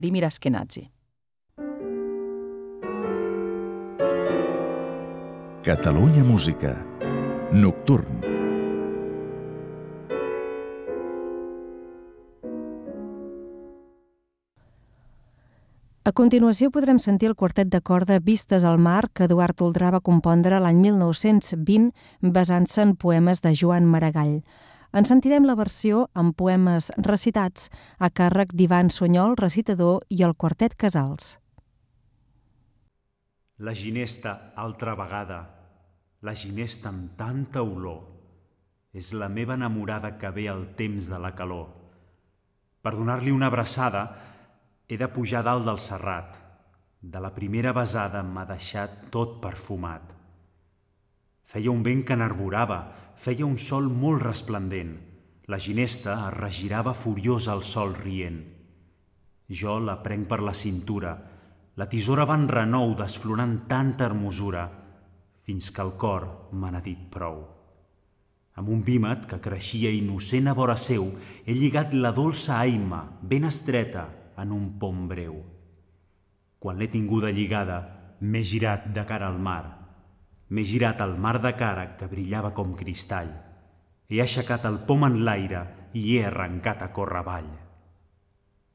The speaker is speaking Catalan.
Vladimir Ashkenazi. Catalunya Música. Nocturn. A continuació podrem sentir el quartet de corda Vistes al mar que Eduard Oldrà va compondre l'any 1920 basant-se en poemes de Joan Maragall. En sentirem la versió amb poemes recitats a càrrec d'Ivan Sunyol, recitador, i el quartet Casals. La ginesta, altra vegada, la ginesta amb tanta olor, és la meva enamorada que ve al temps de la calor. Per donar-li una abraçada he de pujar dalt del serrat. De la primera besada m'ha deixat tot perfumat. Feia un vent que n'arborava, feia un sol molt resplendent. La ginesta es regirava furiosa al sol rient. Jo la prenc per la cintura, la tisora va en renou desflorant tanta hermosura, fins que el cor me n'ha dit prou. Amb un vímet que creixia innocent a vora seu, he lligat la dolça aima, ben estreta, en un pom breu. Quan l'he tinguda lligada, m'he girat de cara al mar. M'he girat al mar de cara que brillava com cristall. He aixecat el pom en l'aire i he arrencat a córrer avall.